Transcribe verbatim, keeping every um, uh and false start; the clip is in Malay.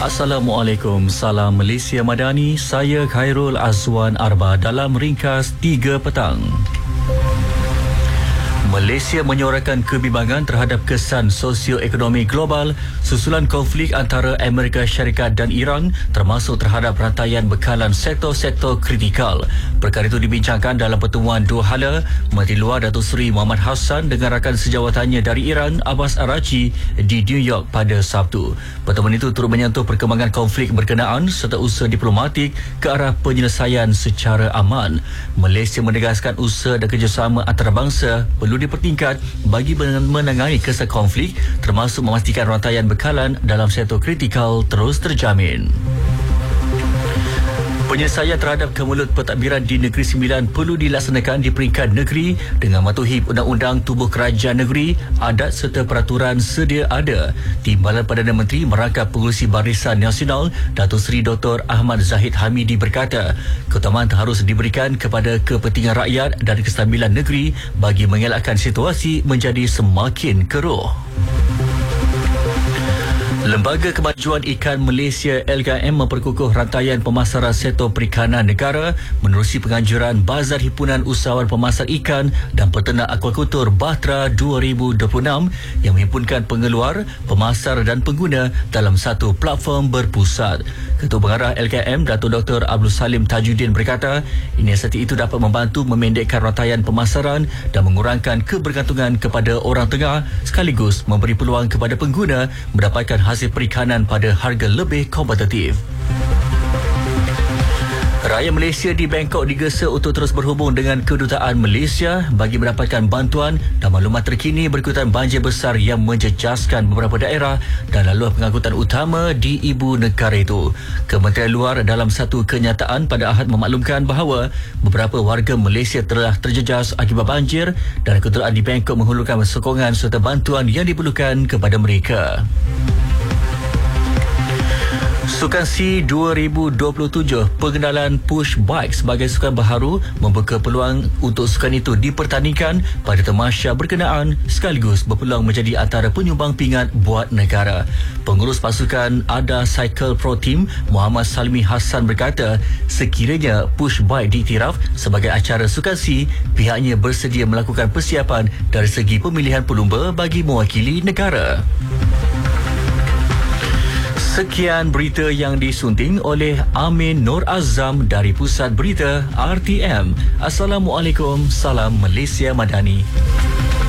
Assalamualaikum, salam Malaysia Madani. Saya Khairul Azwan Arba dalam ringkas tiga petang. Malaysia menyuarakan kebimbangan terhadap kesan sosioekonomi global susulan konflik antara Amerika Syarikat dan Iran, termasuk terhadap rantaian bekalan sektor-sektor kritikal. Perkara itu dibincangkan dalam pertemuan dua hala Menteri Luar Datuk Seri Muhammad Hassan dengan rakan sejawatannya dari Iran, Abbas Araghchi, di New York pada Sabtu. Pertemuan itu turut menyentuh perkembangan konflik berkenaan serta usaha diplomatik ke arah penyelesaian secara aman. Malaysia menegaskan usaha dan kerjasama antarabangsa perlu dipertingkat bagi menangani kesan konflik, termasuk memastikan rantaian bekalan dalam sektor kritikal terus terjamin. Penyelesaian terhadap kemelut pentadbiran di Negeri Sembilan perlu dilaksanakan di peringkat negeri dengan mematuhi undang-undang tubuh kerajaan negeri, adat serta peraturan sedia ada. Timbalan Perdana Menteri merangkap pengurusi Barisan Nasional Datuk Seri Doktor Ahmad Zahid Hamidi berkata, keutamaan harus diberikan kepada kepentingan rakyat dan kestabilan negeri bagi mengelakkan situasi menjadi semakin keruh. Lembaga Kemajuan Ikan Malaysia L K M memperkukuh rantaian pemasaran sektor perikanan negara menerusi penganjuran Bazar Himpunan Usahawan Pemasar Ikan dan Peternak Aquakultur Bahtera dua ribu dua puluh enam yang menghimpunkan pengeluar, pemasar dan pengguna dalam satu platform berpusat. Ketua Pengarah L K M, Datuk Doktor Abdul Salim Tajuddin berkata, inisiatif itu dapat membantu memendekkan rantaian pemasaran dan mengurangkan kebergantungan kepada orang tengah sekaligus memberi peluang kepada pengguna mendapatkan hasil hasil perikanan pada harga lebih kompetitif. Rakyat Malaysia di Bangkok digesa untuk terus berhubung dengan Kedutaan Malaysia bagi mendapatkan bantuan dan maklumat terkini berikutan banjir besar yang menjejaskan beberapa daerah dan laluan pengangkutan utama di ibu negara itu. Kementerian Luar dalam satu kenyataan pada Ahad memaklumkan bahawa beberapa warga Malaysia telah terjejas akibat banjir dan Kedutaan di Bangkok menghulurkan sokongan serta bantuan yang diperlukan kepada mereka. Sukan SEA dua ribu dua puluh tujuh, pengenalan push bike sebagai sukan baharu membuka peluang untuk sukan itu dipertandingkan pada tamasya berkenaan sekaligus berpeluang menjadi antara penyumbang pingat buat negara. Pengurus pasukan A D A Cycle Pro Team Muhammad Salmi Hassan berkata, sekiranya push bike diiktiraf sebagai acara sukan SEA, pihaknya bersedia melakukan persiapan dari segi pemilihan pelumba bagi mewakili negara. Sekian berita yang disunting oleh Amin Nur Azam dari Pusat Berita R T M. Assalamualaikum, salam Malaysia Madani.